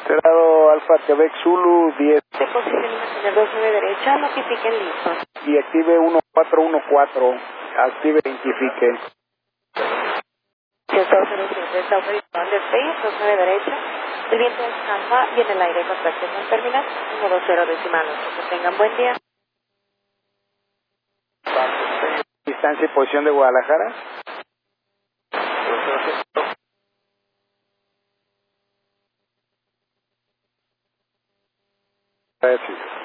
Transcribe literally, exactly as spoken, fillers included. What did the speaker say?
Cerrado Alfa Quebec Zulu diez. Se posiciona señal dos nueve derecha, notifiquen listo. Y active uno cuatro uno cuatro. Active identifique. Si está autorizado, está autorizado en despegue, dos nueve derecha. El viento es calma y en el aire con tracción en terminal uno dos cero decimal. Que tengan buen día. Distancia y posición de Guadalajara. Gracias.